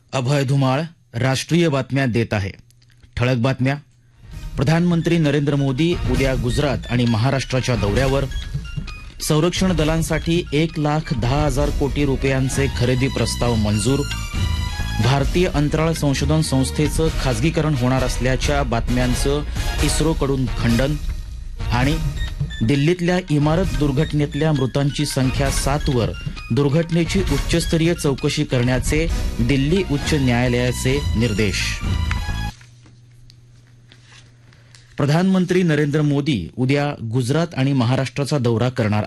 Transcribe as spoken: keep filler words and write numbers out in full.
अभय धुमाळ राष्ट्रीय बातम्या देत आहे. ठळक बातम्या. प्रधानमंत्री नरेंद्र मोदी उद्या गुजरात आणि महाराष्ट्राच्या दौऱ्यावर. संरक्षण दलांसाठी एक लाख दहा हजार कोटी रुपयांचे खरेदी प्रस्ताव मंजूर. भारतीय अंतराळ संशोधन संस्थेचं खासगीकरण होणार असल्याच्या बातम्यांचं इस्रोकडून खंडन. आणि दिल्लीतल्या इमारत दुर्घटनेतल्या मृतांची संख्या सातवर, दुर्घटनेची उच्चस्तरीय चौकशी करण्याचे दिल्ली उच्च न्यायालयाचे निर्देश. प्रधानमंत्री नरेंद्र मोदी उद्या गुजरात आणि महाराष्ट्राचा दौरा करणार